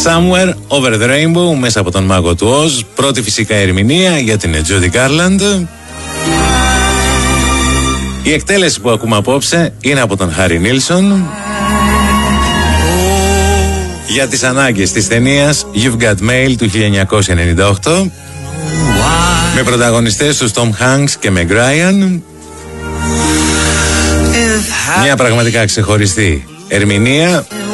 Somewhere Over the Rainbow, μέσα από τον Μάγο του Οζ. Πρώτη φυσικά ερμηνεία για την Judy Garland. Η εκτέλεση που ακούμε απόψε είναι από τον Harry Nilsson για τις ανάγκες της ταινίας You've Got Mail του 1998, με πρωταγωνιστές τους Tom Hanks και Meg Ryan. Μια πραγματικά ξεχωριστή ερμηνεία